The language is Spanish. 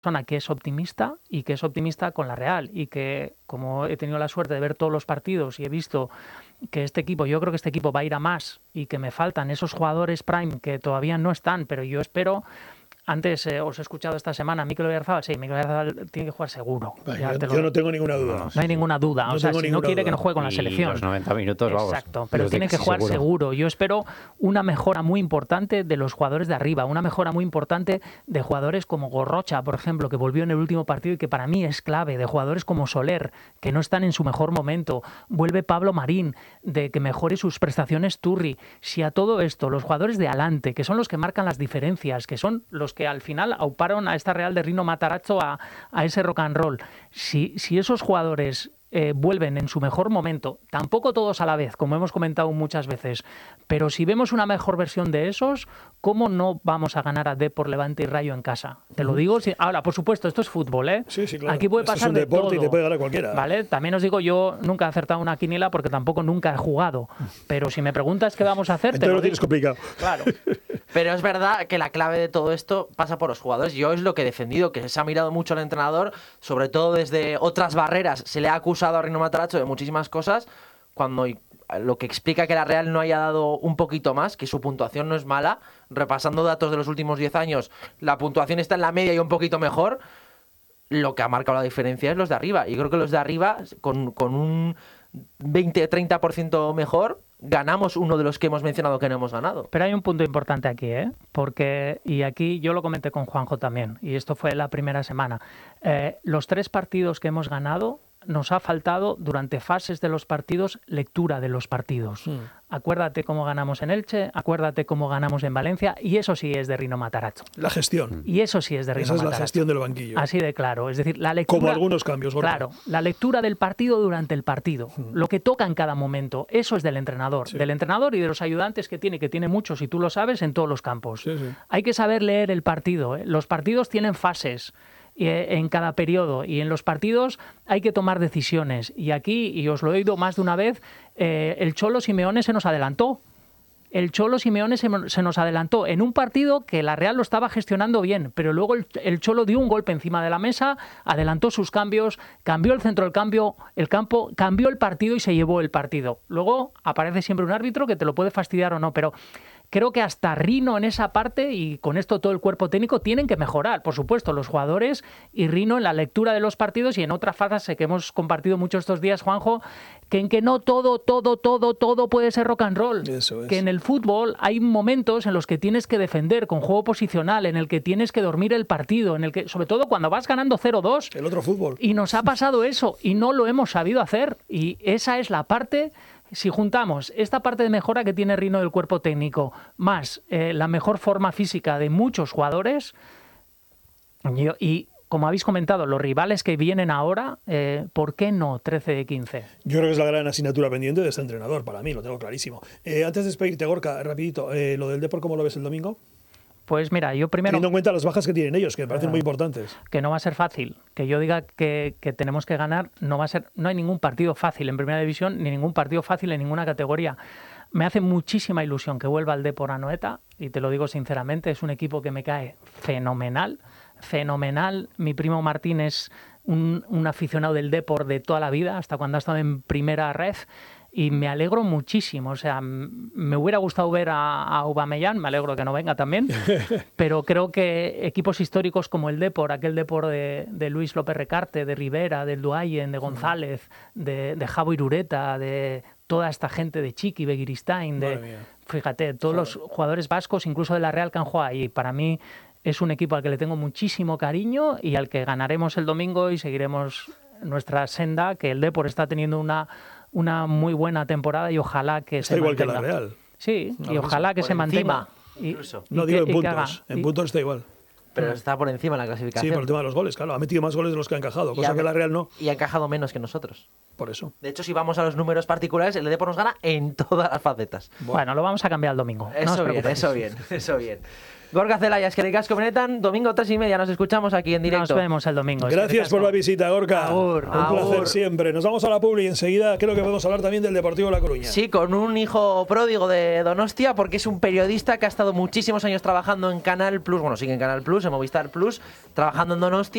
persona que es optimista y que es optimista con la Real y que, como he tenido la suerte de ver todos los partidos y he visto que yo creo que este equipo va a ir a más y que me faltan esos jugadores prime que todavía no están, pero yo espero. Antes os he escuchado esta semana, Mikel Oyarzabal, sí, Mikel Oyarzabal tiene que jugar seguro. Yo no tengo ninguna duda. No hay ninguna duda. O sea, si no quiere que no juegue con la selección. Los 90 minutos, vamos. Exacto, pero tiene que jugar seguro. Yo espero una mejora muy importante de los jugadores de arriba, una mejora muy importante de jugadores como Gorrocha, por ejemplo, que volvió en el último partido y que para mí es clave, de jugadores como Soler, que no están en su mejor momento. Vuelve Pablo Marín, de que mejore sus prestaciones Turri. Si a todo esto, los jugadores de adelante, que son los que marcan las diferencias, que son los que al final auparon a esta Real de Rino Matarazzo a ese rock and roll. Si esos jugadores vuelven en su mejor momento, tampoco todos a la vez, como hemos comentado muchas veces, pero si vemos una mejor versión de esos, ¿cómo no vamos a ganar a Depor, Levante y Rayo en casa? Te lo digo. Ahora, por supuesto, esto es fútbol, ¿eh? Sí, claro. Aquí puede pasar de todo. Es un deporte y te puede ganar cualquiera. ¿Vale? También os digo, yo nunca he acertado una quiniela porque tampoco nunca he jugado, pero si me preguntas qué vamos a hacer, entonces lo tienes complicado. Claro. Pero es verdad que la clave de todo esto pasa por los jugadores. Yo es lo que he defendido, que se ha mirado mucho al entrenador, sobre todo desde otras barreras. Se le ha acusado a Rino Matarazzo de muchísimas cosas, cuando lo que explica que la Real no haya dado un poquito más, que su puntuación no es mala. Repasando datos de los últimos 10 años, la puntuación está en la media y un poquito mejor. Lo que ha marcado la diferencia es los de arriba. Y creo que los de arriba, con un 20-30% mejor, ganamos uno de los que hemos mencionado que no hemos ganado. Pero hay un punto importante aquí, porque, y aquí yo lo comenté con Juanjo también, y esto fue la primera semana, los 3 partidos que hemos ganado, nos ha faltado durante fases de los partidos lectura de los partidos. Acuérdate cómo ganamos en Elche, acuérdate cómo ganamos en Valencia, y eso sí es de Rino Matarazzo. La gestión. Y eso sí es de Rino Matarazzo. Esa es la gestión del banquillo. Así de claro. Es decir, la lectura... Como algunos cambios, Gorka. Claro, la lectura del partido durante el partido. Lo que toca en cada momento. Eso es del entrenador. Sí. Del entrenador y de los ayudantes que tiene muchos, y tú lo sabes, en todos los campos. Sí. Hay que saber leer el partido. Los partidos tienen fases en cada periodo, y en los partidos hay que tomar decisiones. Y aquí, y os lo he oído más de una vez, el Cholo Simeone se nos adelantó. El Cholo Simeone se nos adelantó en un partido que la Real lo estaba gestionando bien, pero luego el Cholo dio un golpe encima de la mesa, adelantó sus cambios, cambió el centro del campo, cambió el partido y se llevó el partido. Luego aparece siempre un árbitro que te lo puede fastidiar o no, pero creo que hasta Rino en esa parte, y con esto todo el cuerpo técnico, tienen que mejorar, por supuesto, los jugadores y Rino en la lectura de los partidos y en otras fases que hemos compartido mucho estos días, Juanjo, que en que no todo puede ser rock and roll. Eso es. Que en el fútbol hay momentos en los que tienes que defender con juego posicional, en el que tienes que dormir el partido, en el que, sobre todo cuando vas ganando 0-2. El otro fútbol. Y nos ha pasado eso y no lo hemos sabido hacer. Y esa es la parte... Si juntamos esta parte de mejora que tiene Rino del cuerpo técnico más la mejor forma física de muchos jugadores, y como habéis comentado, los rivales que vienen ahora, ¿por qué no 13 de 15? Yo creo que es la gran asignatura pendiente de este entrenador, para mí, lo tengo clarísimo. Antes de despedirte, Gorka, rapidito, lo del Depor, ¿cómo lo ves el domingo? Pues mira, yo primero... Teniendo en cuenta las bajas que tienen ellos, que me parecen muy importantes. Que no va a ser fácil. Que yo diga que tenemos que ganar, no hay ningún partido fácil en Primera División, ni ningún partido fácil en ninguna categoría. Me hace muchísima ilusión que vuelva el Depor a Anoeta, y te lo digo sinceramente, es un equipo que me cae fenomenal. Mi primo Martín es un aficionado del Depor de toda la vida, hasta cuando ha estado en Primera Ref, y me alegro muchísimo. O sea, me hubiera gustado ver a Aubameyang, me alegro que no venga también, pero creo que equipos históricos como el Depor, aquel Depor de Luis López Recarte, de Rivera, del Duayen, de González, de Javo Irureta, de toda esta gente, de Chiqui, Begiristain, fíjate, todos los jugadores vascos, incluso de la Real, que han jugado ahí. Para mí es un equipo al que le tengo muchísimo cariño y al que ganaremos el domingo y seguiremos nuestra senda, que el Depor está teniendo una muy buena temporada y ojalá que está se igual mantenga. Que la Real. Sí, y ojalá que se mantenga. No digo en puntos, en puntos está igual. Pero está por encima en la clasificación. Sí, por el tema de los goles, claro. Ha metido más goles de los que ha encajado, cosa que la Real no. Y ha encajado menos que nosotros. Por eso. De hecho, si vamos a los números particulares, el Depor nos gana en todas las facetas. Bueno, lo vamos a cambiar el domingo. Eso bien. Gorka Zelaya, es que ricasco benetan, domingo 3:30 nos escuchamos aquí en directo. Nos vemos el domingo. Gracias por la visita, Gorka. Agur. Un placer siempre. Nos vamos a la publi y enseguida creo que podemos hablar también del Deportivo La Coruña. Sí, con un hijo pródigo de Donostia, porque es un periodista que ha estado muchísimos años trabajando en Canal Plus, bueno, sigue en Canal Plus, en Movistar Plus, trabajando en Donostia.